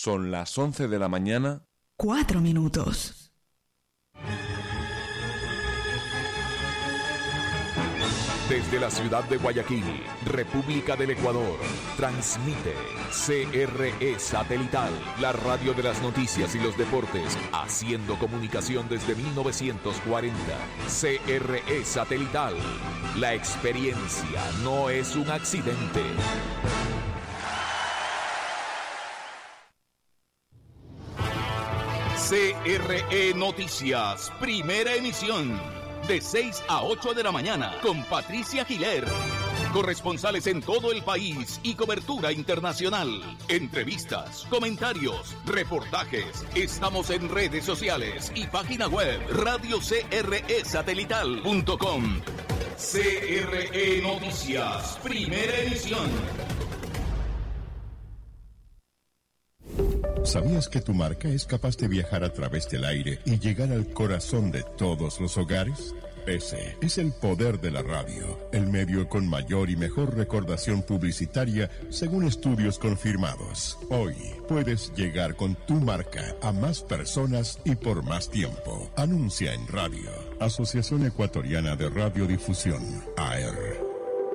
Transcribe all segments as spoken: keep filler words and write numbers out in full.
Son las once de la mañana. Cuatro minutos. Desde la ciudad de Guayaquil, República del Ecuador, transmite C R E Satelital, la radio de las noticias y los deportes, haciendo comunicación desde mil novecientos cuarenta. C R E Satelital, la experiencia no es un accidente. C R E Noticias, primera emisión. De seis a ocho de la mañana, con Patricia Giler. Corresponsales en todo el país y cobertura internacional. Entrevistas, comentarios, reportajes. Estamos en redes sociales y página web radio c r e satelital punto com. C R E Noticias, primera edición. ¿Sabías que tu marca es capaz de viajar a través del aire y llegar al corazón de todos los hogares? Ese es el poder de la radio, el medio con mayor y mejor recordación publicitaria según estudios confirmados. Hoy puedes llegar con tu marca a más personas y por más tiempo. Anuncia en radio. Asociación Ecuatoriana de Radiodifusión, A E R.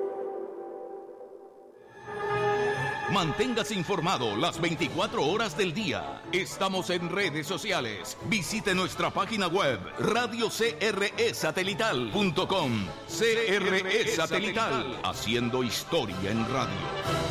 Manténgase informado las veinticuatro horas del día. Estamos en redes sociales. Visite nuestra página web radio c r e satelital punto com. C R E Satelital, haciendo historia en radio.